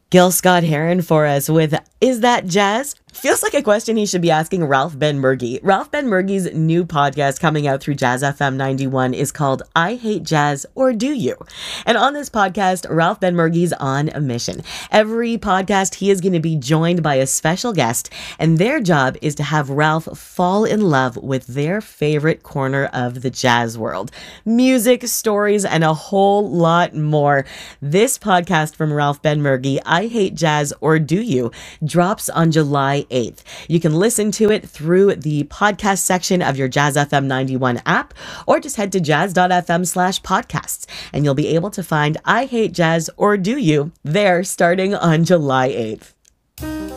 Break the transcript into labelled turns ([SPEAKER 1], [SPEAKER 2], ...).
[SPEAKER 1] Gil Scott Heron for us with Is That Jazz? Feels like a question he should be asking Ralph Benmergui. Ralph Benmergui's new podcast coming out through Jazz FM 91 is called I Hate Jazz, or Do You? And on this podcast, Ralph Benmergui's on a mission. Every podcast, he is going to be joined by a special guest, and their job is to have Ralph fall in love with their favorite corner of the jazz world. Music, stories, and a whole lot more. This podcast from Ralph Benmergui, I Hate Jazz, or Do You? Drops on July 8th. You can listen to it through the podcast section of your Jazz FM 91 app, or just head to jazz.fm/podcasts, and you'll be able to find I Hate Jazz, or Do You there starting on July 8th.